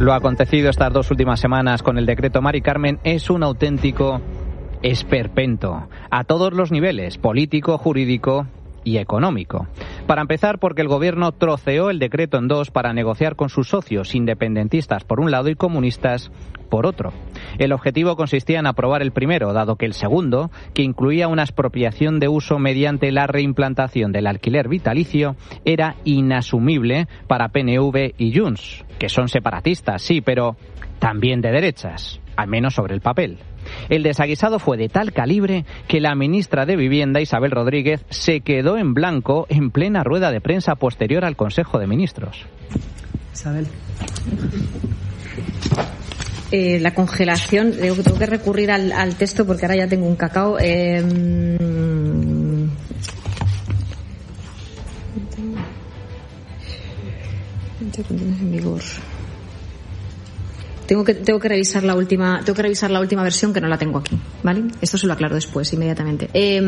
Lo acontecido estas 2 últimas semanas con el decreto Mari Carmen es un auténtico esperpento a todos los niveles, político, jurídico y económico. Para empezar, porque el gobierno troceó el decreto en 2 para negociar con sus socios independentistas por un lado y comunistas por otro. El objetivo consistía en aprobar el primero, dado que el segundo, que incluía una expropiación de uso mediante la reimplantación del alquiler vitalicio, era inasumible para PNV y Junts, que son separatistas, sí, pero también de derechas, al menos sobre el papel. El desaguisado fue de tal calibre que la ministra de Vivienda, Isabel Rodríguez, se quedó en blanco en plena rueda de prensa posterior al Consejo de Ministros. Isabel. La congelación, tengo que recurrir al texto porque ahora ya tengo un cacao. En vigor. Tengo que revisar la última versión, que no la tengo aquí, ¿vale? Esto se lo aclaro después, inmediatamente.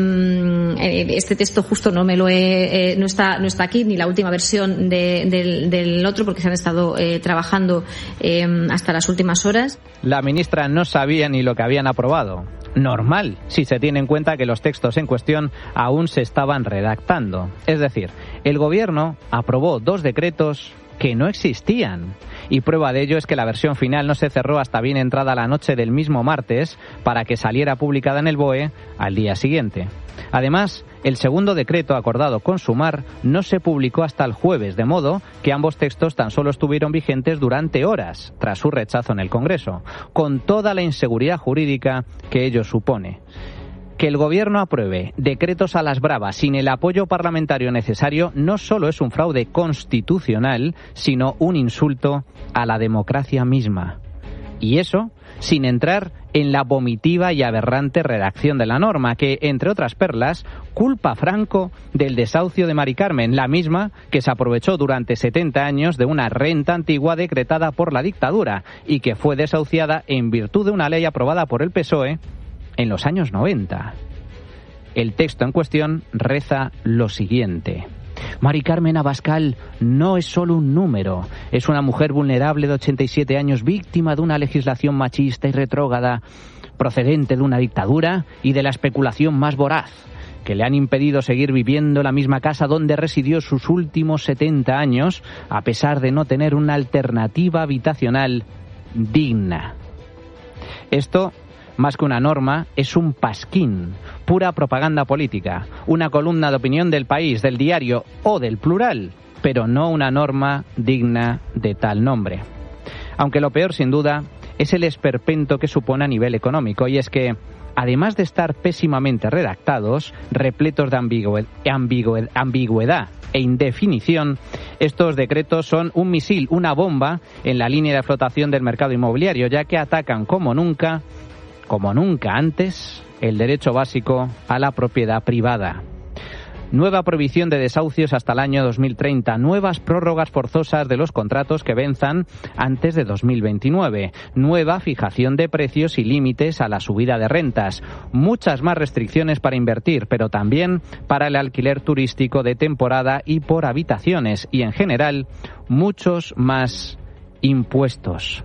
Este texto justo no está aquí, ni la última versión del otro, porque se han estado trabajando hasta las últimas horas. La ministra no sabía ni lo que habían aprobado. Normal, si se tiene en cuenta que los textos en cuestión aún se estaban redactando. Es decir, el gobierno aprobó 2 decretos que no existían. Y prueba de ello es que la versión final no se cerró hasta bien entrada la noche del mismo martes para que saliera publicada en el BOE al día siguiente. Además, el segundo decreto acordado con Sumar no se publicó hasta el jueves, de modo que ambos textos tan solo estuvieron vigentes durante horas tras su rechazo en el Congreso, con toda la inseguridad jurídica que ello supone. Que el gobierno apruebe decretos a las bravas sin el apoyo parlamentario necesario no solo es un fraude constitucional, sino un insulto a la democracia misma. Y eso sin entrar en la vomitiva y aberrante redacción de la norma, que, entre otras perlas, culpa a Franco del desahucio de Mari Carmen, la misma que se aprovechó durante 70 años de una renta antigua decretada por la dictadura y que fue desahuciada en virtud de una ley aprobada por el PSOE en los años 90. El texto en cuestión reza lo siguiente: Mari Carmen Abascal no es solo un número, es una mujer vulnerable de 87 años, víctima de una legislación machista y retrógrada, procedente de una dictadura y de la especulación más voraz, que le han impedido seguir viviendo en la misma casa donde residió sus últimos 70 años, a pesar de no tener una alternativa habitacional digna. Esto, más que una norma, es un pasquín, pura propaganda política, una columna de opinión del País, del Diario o del Plural, pero no una norma digna de tal nombre. Aunque lo peor, sin duda, es el esperpento que supone a nivel económico, y es que, además de estar pésimamente redactados, repletos de ambigüedad e indefinición, estos decretos son un misil, una bomba en la línea de flotación del mercado inmobiliario, ya que atacan como nunca antes, el derecho básico a la propiedad privada. Nueva prohibición de desahucios hasta el año 2030, nuevas prórrogas forzosas de los contratos que venzan antes de 2029, nueva fijación de precios y límites a la subida de rentas, muchas más restricciones para invertir, pero también para el alquiler turístico de temporada y por habitaciones, y en general muchos más impuestos.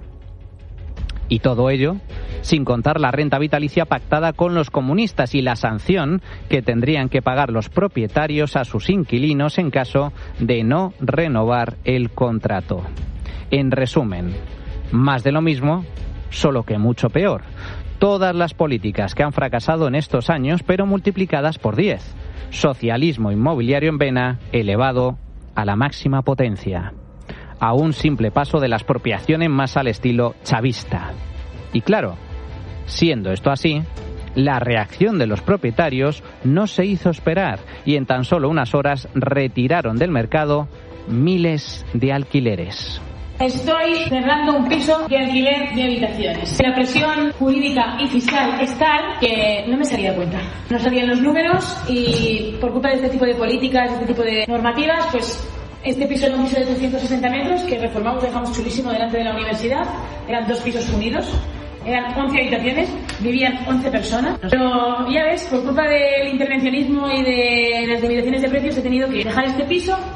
Y todo ello sin contar la renta vitalicia pactada con los comunistas y la sanción que tendrían que pagar los propietarios a sus inquilinos en caso de no renovar el contrato. En resumen, más de lo mismo, solo que mucho peor. Todas las políticas que han fracasado en estos años, pero multiplicadas por 10. Socialismo inmobiliario en vena, elevado a la máxima potencia. A un simple paso de la expropiación en masa al estilo chavista. Y claro, siendo esto así, la reacción de los propietarios no se hizo esperar y en tan solo unas horas retiraron del mercado miles de alquileres. Estoy cerrando un piso de alquiler de habitaciones. La presión jurídica y fiscal es tal que no me salía de cuenta. No salían los números y por culpa de este tipo de políticas, de este tipo de normativas, pues este piso era un piso de 360 metros que reformamos, dejamos chulísimo delante de la universidad. Eran 2 pisos unidos. Eran 11 habitaciones, vivían 11 personas. Pero ya ves, por culpa del intervencionismo y de las limitaciones de precios he tenido que dejar este piso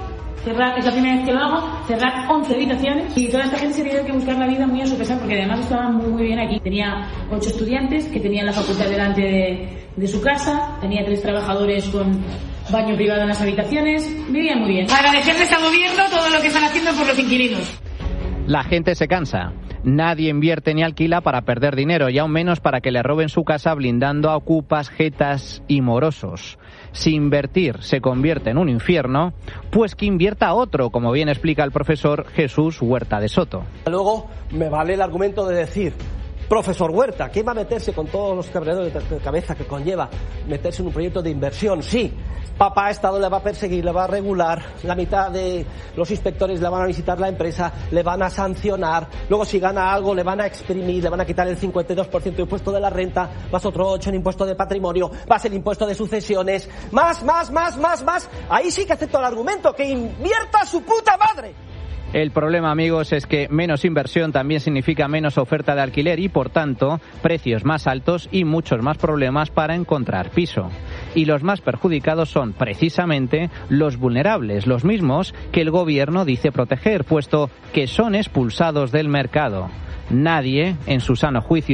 cerrar, es la primera vez que lo hago, cerrar 11 habitaciones y toda esta gente se tiene que buscar la vida muy a su pesar porque además estaba muy bien aquí. Tenía 8 estudiantes que tenían la facultad delante de su casa, tenía 3 trabajadores con baño privado en las habitaciones, vivían muy bien. Agradecerles al gobierno todo lo que están haciendo por los inquilinos. La gente se cansa. Nadie invierte ni alquila para perder dinero y aún menos para que le roben su casa blindando a ocupas, jetas y morosos. Si invertir se convierte en un infierno, pues que invierta otro, como bien explica el profesor Jesús Huerta de Soto. Luego me vale el argumento de decir, profesor Huerta, ¿quién va a meterse con todos los cabreadores de cabeza que conlleva meterse en un proyecto de inversión? Sí, papá Estado le va a perseguir, le va a regular, la mitad de los inspectores le van a visitar la empresa, le van a sancionar, luego si gana algo le van a exprimir, le van a quitar el 52% de impuesto de la renta, más otro 8% en impuesto de patrimonio, más el impuesto de sucesiones, más. Ahí sí que acepto el argumento, que invierta su puta madre. El problema, amigos, es que menos inversión también significa menos oferta de alquiler y, por tanto, precios más altos y muchos más problemas para encontrar piso. Y los más perjudicados son, precisamente, los vulnerables, los mismos que el gobierno dice proteger, puesto que son expulsados del mercado. Nadie, en su sano juicio,